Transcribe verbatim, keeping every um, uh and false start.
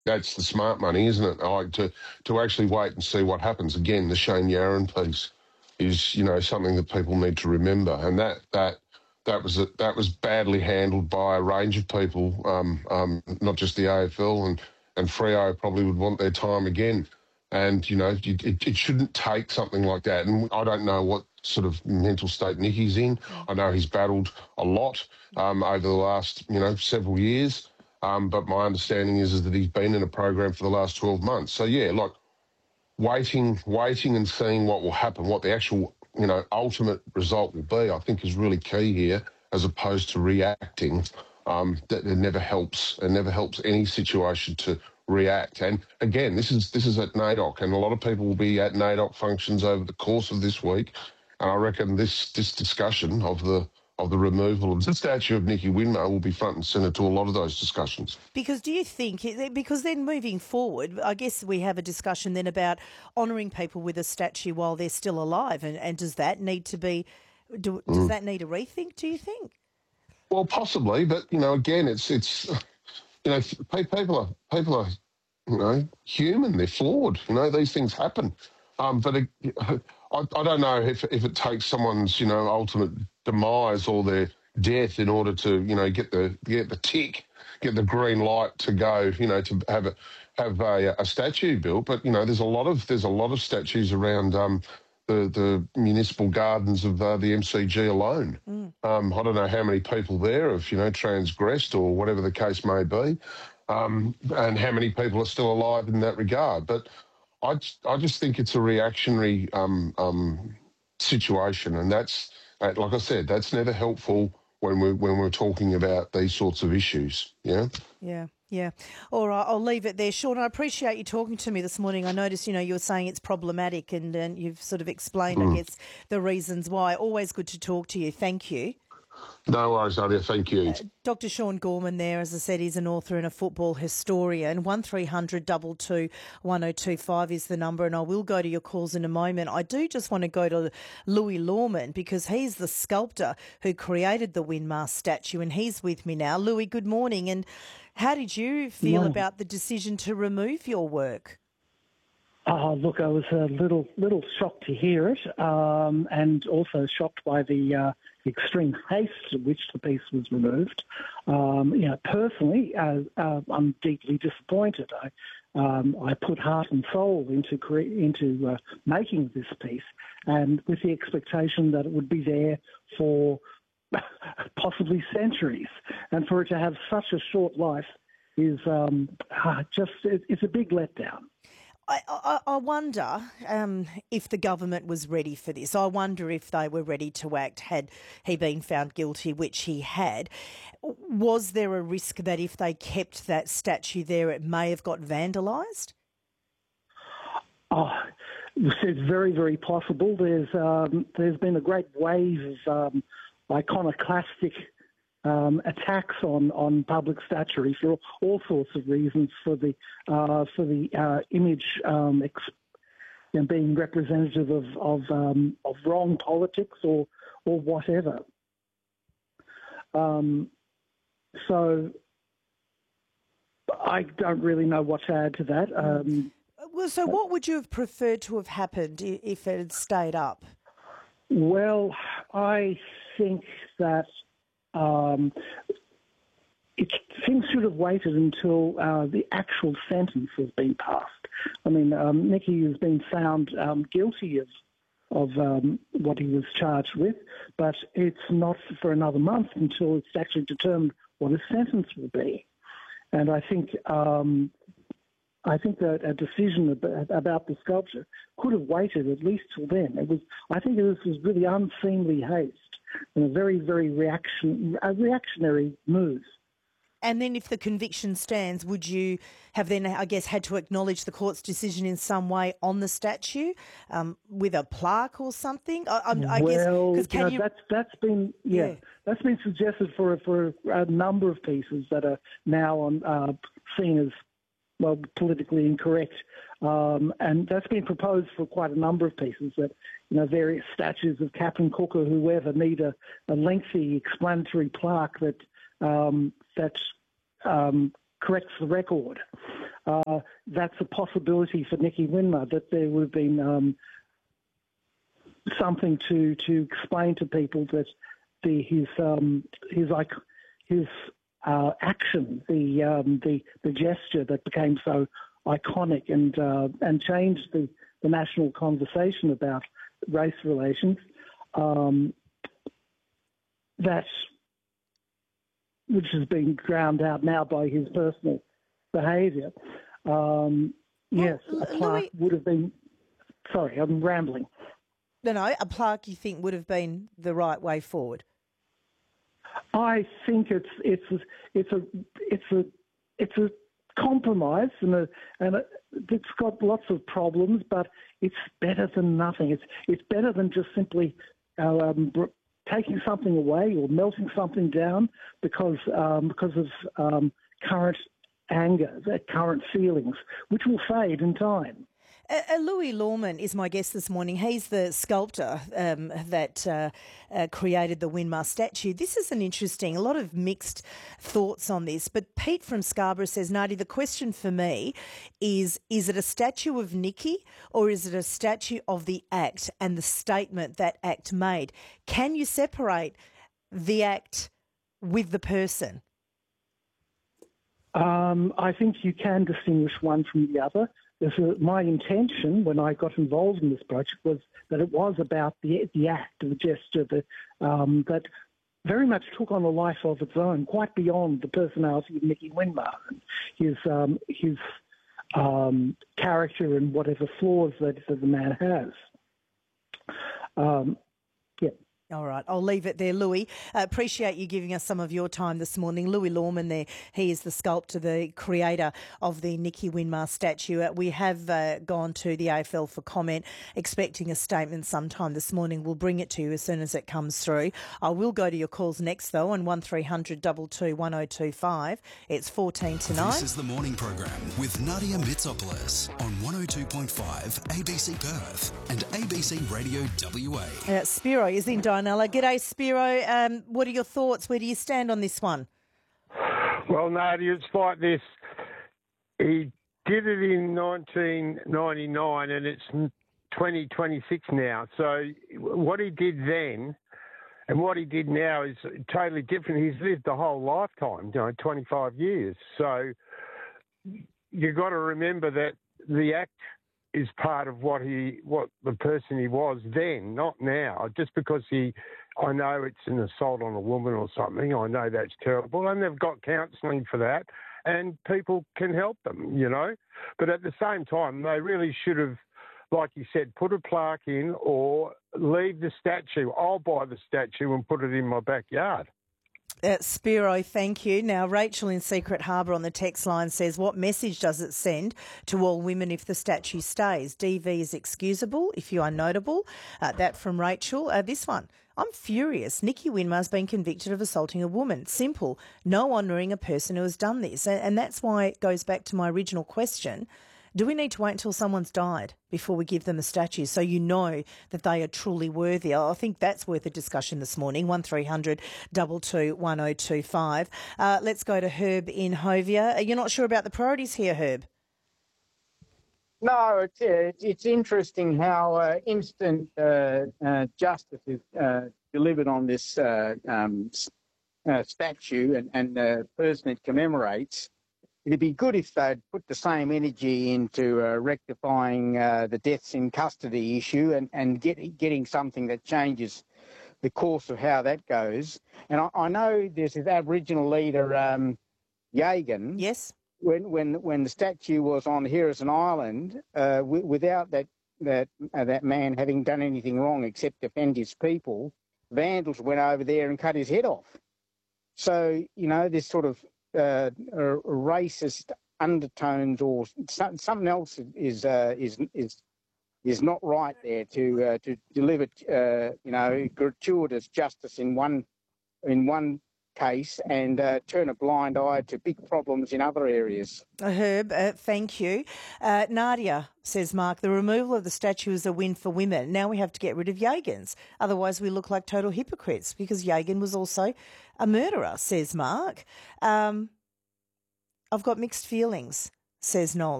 That's the smart money, isn't it? Like to to actually wait and see what happens. Again, the Shane Yarran piece is, you know, something that people need to remember, and that that that was a, that was badly handled by a range of people, um, um, not just the A F L, and and Freo probably would want their time again. And you know, it, it, it shouldn't take something like that. And I don't know what sort of mental state Nicky's in. Mm. I know he's battled a lot um, over the last, you know, several years. Um, but my understanding is, is that he's been in a program for the last twelve months. So, yeah, like waiting, waiting and seeing what will happen, what the actual, you know, ultimate result will be, I think is really key here, as opposed to reacting. Um, that it never helps. It never helps any situation to react. And again, this is this is at NAIDOC, and a lot of people will be at NAIDOC functions over the course of this week. And I reckon this this discussion of the of the removal of the statue of Nicky Winmar will be front and centre to a lot of those discussions. Because do you think, because then moving forward, I guess we have a discussion then about honouring people with a statue while they're still alive, and, and does that need to be, do, does mm. that need a rethink, do you think? Well, possibly, but, you know, again, it's, it's you know, people are, people are, you know, human, they're flawed, you know, these things happen. Um, but it, I, I don't know if if it takes someone's, you know, ultimate demise or their death in order to, you know, get the get the tick, get the green light to go, you know, to have a have a, a statue built. But you know, there's a lot of there's a lot of statues around um, the the municipal gardens of uh, the M C G alone. Mm. Um, I don't know how many people there have, you know, transgressed or whatever the case may be, um, and how many people are still alive in that regard. But I, I just think it's a reactionary um, um, situation, and that's, like I said, that's never helpful when we're, when we're talking about these sorts of issues, yeah? Yeah, yeah. All right, I'll leave it there. Sean, I appreciate you talking to me this morning. I noticed, you know, you were saying it's problematic, and, and you've sort of explained, mm. I guess, the reasons why. Always good to talk to you. Thank you. No worries, Nadia. Thank you. Uh, Doctor Sean Gorman there, as I said, he's an author and a football historian. one three hundred two two one oh two five is the number, and I will go to your calls in a moment. I do just want to go to Louis Lawman, because he's the sculptor who created the Winmar statue, and he's with me now. Louis, good morning. And how did you feel about the decision to remove your work? Oh, look, I was a little little shocked to hear it, um, and also shocked by the uh, extreme haste at which the piece was removed. Um, you know, personally, uh, uh, I'm deeply disappointed. I, um, I put heart and soul into cre- into uh, making this piece, and with the expectation that it would be there for possibly centuries, and for it to have such a short life is um, just it, it's a big letdown. I, I, I wonder um, if the government was ready for this. I wonder if they were ready to act had he been found guilty, which he had. Was there a risk that if they kept that statue there, it may have got vandalised? Oh, it's very, very possible. There's um, there's been a great wave of um, iconoclastic Um, attacks on, on public statuary for all sorts of reasons, for the uh, for the uh, image um, ex- you know, being representative of of, um, of wrong politics or or whatever. Um, so I don't really know what to add to that. Um, well, so what would you have preferred to have happened if it had stayed up? Well, I think that Um, it, things should have waited until uh, the actual sentence has been passed. I mean, um, Nicky has been found um, guilty of of um, what he was charged with, but it's not for another month until it's actually determined what his sentence will be. And I think um, I think that a decision about the sculpture could have waited at least till then. It was. I think this was really unseemly haste and a very, very reaction, a reactionary move. And then if the conviction stands, would you have then, I guess, had to acknowledge the court's decision in some way on the statue um, with a plaque or something? I, I, I well, guess, can you know, you... that's that's been yeah, yeah, that's been suggested for for a number of pieces that are now on uh, seen as well politically incorrect, um, and that's been proposed for quite a number of pieces that. You know, various statues of Captain Cook or whoever need a, a lengthy explanatory plaque that um, that um, corrects the record. that's a possibility for Nicky Winmar, that there would have been um, something to, to explain to people that the his um, his his uh, action, the um, the the gesture that became so iconic and uh, and changed the, the national conversation about race relations, um, that which has been drowned out now by his personal behaviour. Um, yes, well, a plaque Louis, would have been. Sorry, I'm rambling. No, no, a plaque you think would have been the right way forward? I think it's it's a, it's a it's a it's a compromise, and a, and a, it's got lots of problems, but it's better than nothing. It's it's better than just simply uh, um, taking something away or melting something down because um, because of um, current anger, current feelings, which will fade in time. Uh, Louis Lorman is my guest this morning. He's the sculptor um, that uh, uh, created the Winmar statue. This is an interesting, a lot of mixed thoughts on this. But Pete from Scarborough says, Nadi, the question for me is, is it a statue of Nicky or is it a statue of the act and the statement that act made? Can you separate the act with the person? Um, I think you can distinguish one from the other. A, my intention when I got involved in this project was that it was about the the act, the gesture, the, um, that very much took on a life of its own, quite beyond the personality of Nicky Winmar and his um, his um, character and whatever flaws that, that the man has. Um, yeah. All right, I'll leave it there, Louis. Uh, appreciate you giving us some of your time this morning. Louis Lorman there, he is the sculptor, the creator of the Nicky Winmar statue. Uh, we have uh, gone to the A F L for comment, expecting a statement sometime this morning. We'll bring it to you as soon as it comes through. I will go to your calls next, though, on one three hundred two two one oh two five. It's fourteen to nine. This is the morning program with Nadia Mitsopoulos on one oh two point five A B C Perth and A B C Radio W A. Uh, Spiro is in Dianella. G'day, Spiro. Um, what are your thoughts? Where do you stand on this one? Well, Nadia, it's like this. He did it in nineteen ninety-nine and it's twenty twenty-six now. So what he did then and what he did now is totally different. He's lived a whole lifetime, you know, twenty-five years. So you've got to remember that the act is part of what he, what the person he was then, not now. Just because he, I know it's an assault on a woman or something, I know that's terrible, and they've got counselling for that, and people can help them, you know. But at the same time, they really should have, like you said, put a plaque in or leave the statue. I'll buy the statue and put it in my backyard. Uh, Spiro, thank you. Now, Rachel in Secret Harbour on the text line says, what message does it send to all women if the statue stays? D V is excusable if you are notable. Uh, that from Rachel. Uh, this one, I'm furious. Nicky Winmar's been convicted of assaulting a woman. Simple. No honouring a person who has done this. And, and that's why it goes back to my original question. Do we need to wait until someone's died before we give them a statue so you know that they are truly worthy? I think that's worth a discussion this morning. one three hundred two two one oh two five. Uh, let's go to Herb in Hovia. You're not sure about the priorities here, Herb? No, it's, uh, it's interesting how uh, instant uh, uh, justice is uh, delivered on this uh, um, uh, statue and, and the person it commemorates. It'd be good if they'd put the same energy into uh, rectifying uh, the deaths in custody issue and, and get, getting something that changes the course of how that goes. And I, I know there's this Aboriginal leader, um, Yagan. Yes. When when when the statue was on Harrison Island, uh, w- without that that uh, that man having done anything wrong except defend his people, vandals went over there and cut his head off. So you know this sort of uh, uh, racist undertones or some, something else is uh, is is is not right there to uh, to deliver uh, you know gratuitous justice in one in one case and uh, turn a blind eye to big problems in other areas. Herb, uh, thank you. Uh, Nadia, says Mark, the removal of the statue is a win for women. Now we have to get rid of Yagans. Otherwise we look like total hypocrites because Yagan was also a murderer, says Mark. Um, I've got mixed feelings, says Noel.